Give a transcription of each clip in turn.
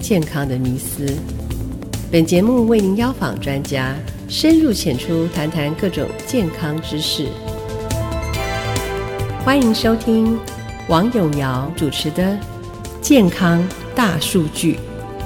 健康的迷思。本节目为您邀访专家，深入浅出谈谈各种健康知识。欢迎收听王永尧主持的《健康大数据》。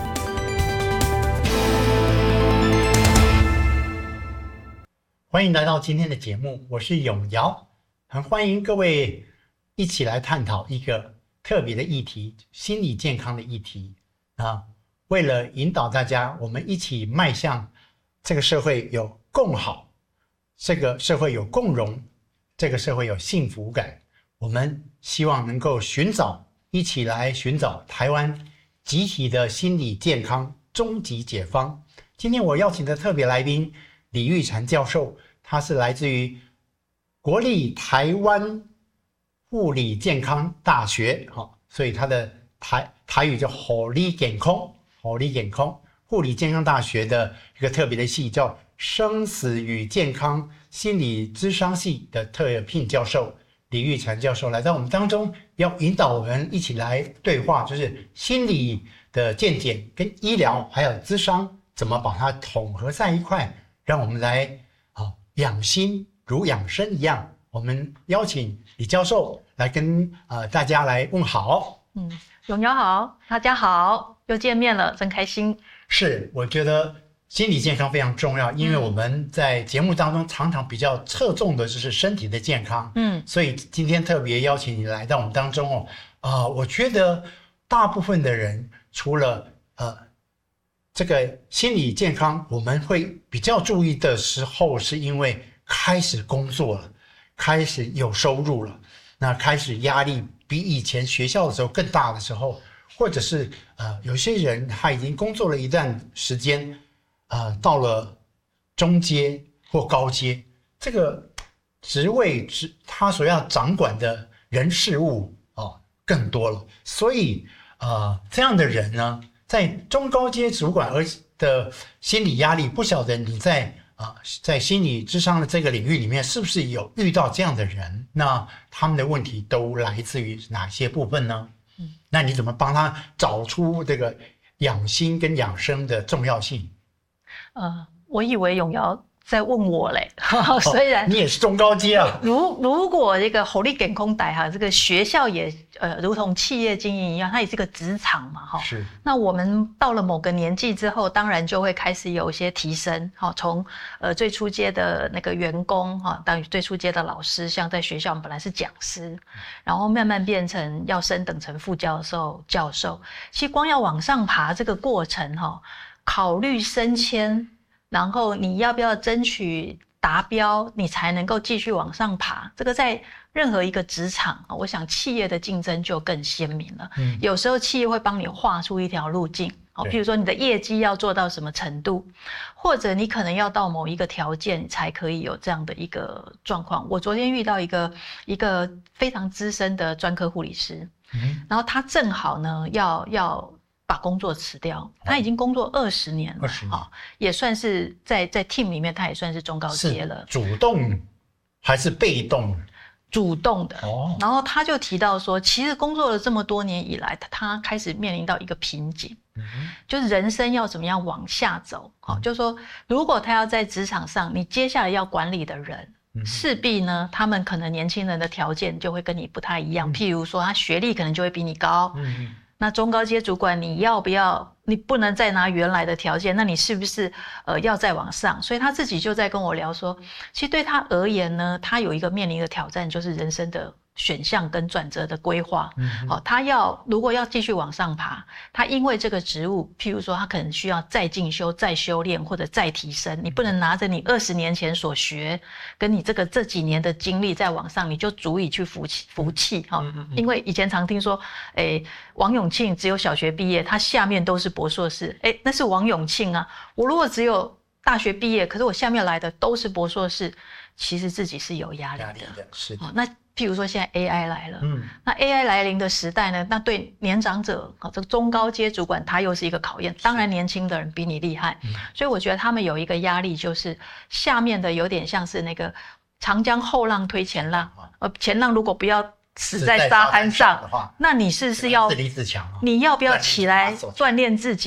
欢迎来到今天的节目，我是永尧，很欢迎各位一起来探讨一个特别的议题，心理健康的议题啊。为了引导大家，我们一起迈向这个社会有共好，这个社会有共荣，这个社会有幸福感，我们希望能够一起来寻找台湾集体的心理健康终极解方。今天我邀请的特别来宾李玉嬋教授，他是来自于国立台湾护理健康大学，所以他的台语叫护理健康护理健康大学的一个特别的系，叫生死与健康心理咨商系的特聘教授李玉嬋教授来到我们当中，要引导我们一起来对话，就是心理的健检跟医疗还有咨商怎么把它统合在一块，让我们来养心如养生一样。我们邀请李教授来跟大家来问好。 永尧好，大家好，又见面了，真开心。 是，我觉得心理健康非常重要，因为我们在节目当中常常比较侧重的就是身体的健康。所以今天特别邀请你来到我们当中我觉得大部分的人除了这个心理健康，我们会比较注意的时候，是因为开始工作了，开始有收入了，那开始压力比以前学校的时候更大的时候，或者是有些人他已经工作了一段时间，到了中阶或高阶，这个职位他所要掌管的人事物更多了，所以这样的人呢，在中高阶主管的心理压力，不晓得你在心理咨商的这个领域里面是不是有遇到这样的人？那他们的问题都来自于哪些部分呢？那你怎么帮他找出这个养心跟养生的重要性？ 我以为永尧在问我嘞，虽然你也是中高阶啊。 如果这个护理健康大学这个学校也如同企业经营一样，它也是个职场嘛， 是。 那我们到了某个年纪之后，当然就会开始有一些提升，从最初阶的那个员工到最初阶的老师，像在学校我们本来是讲师，然后慢慢变成要升等成副教授、教授。其实光要往上爬这个过程考虑升迁，然后你要不要争取达标，你才能够继续往上爬。这个在任何一个职场，我想企业的竞争就更鲜明了。有时候企业会帮你画出一条路径，譬如说你的业绩要做到什么程度，或者你可能要到某一个条件才可以有这样的一个状况。我昨天遇到一个非常资深的专科护理师，然后他正好呢要把工作辞掉，他已经工作20年了，也算是在 team 里面，他也算是中高阶了。 是主动还是被动？ 主动的。然后他就提到说，其实工作了这么多年以来，他开始面临到一个瓶颈，就是人生要怎么样往下走。就是说，如果他要在职场上，你接下来要管理的人，势必呢，他们可能年轻人的条件就会跟你不太一样，譬如说他学历可能就会比你高。那中高阶主管，你要不要？你不能再拿原来的条件，那你是不是要再往上？所以他自己就在跟我聊说，其实对他而言呢，他有一个面临的挑战，就是人生的选项跟转折的规划。他如果要继续往上爬，他因为这个职务，譬如说他可能需要再进修、再修炼或者再提升，你不能拿着你20年前所学，跟你这几年的经历再往上，你就足以去服气。因为以前常听说，王永庆只有小学毕业，他下面都是博硕士，那是王永庆啊。我如果只有大学毕业，可是我下面来的都是博硕士，其实自己是有压力的。 是的。 那譬如说现在 AI 来了，那 AI 来临的时代呢，那对年长者这个中高阶主管他又是一个考验。当然年轻的人比你厉害，所以我觉得他们有一个压力，就是下面的有点像是那个长江后浪推前浪，前浪如果不要死在沙滩上，那你是要你要不要起来锻炼自己？